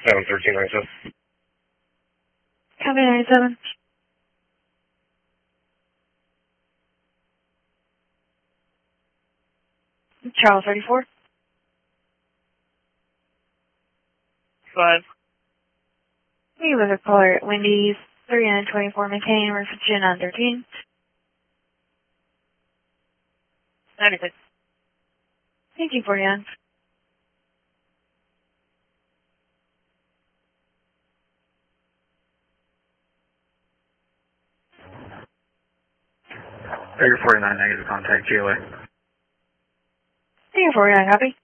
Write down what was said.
71397. Copy 97. Charles 34. 5. We was a caller at Wendy's 324 McCain, Virginia on 13. 96. Thank you, 49. Figure 49, negative contact GOA. Thank you, 49, copy.